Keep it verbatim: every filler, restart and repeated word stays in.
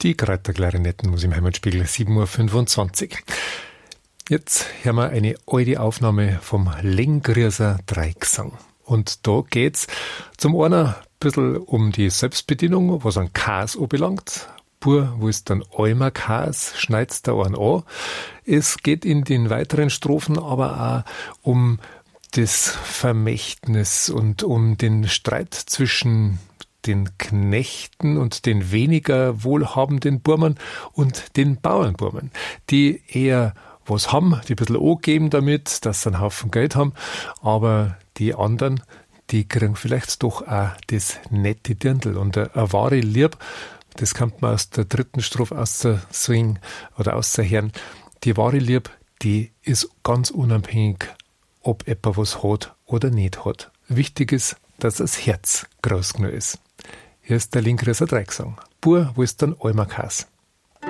Die Kräuterklarinetten muss im Heimatspiegel sieben Uhr fünfundzwanzig. Jetzt hören wir eine alte Aufnahme vom Lengrieser Dreigesang. Und da geht's zum einen ein bisschen um die Selbstbedienung, was an Käse anbelangt. Pur, wo es dann einmal Käse, schneid's da einen an. Es geht in den weiteren Strophen aber auch um das Vermächtnis und um den Streit zwischen den Knechten und den weniger wohlhabenden Burmern und den Bauernburmen, die eher was haben, die ein bisschen angeben damit, dass sie einen Haufen Geld haben, aber die anderen, die kriegen vielleicht doch auch das nette Dirndl. Und eine, eine wahre Liebe, das kann man aus der dritten Strophe auszusingen oder auszuhören, die wahre Liebe, die ist ganz unabhängig, ob jemand was hat oder nicht hat. Wichtig ist, dass das Herz groß genug ist. Hier ist der Lengrieser Dreigesang. Pur, wo ist dann einmal Käse?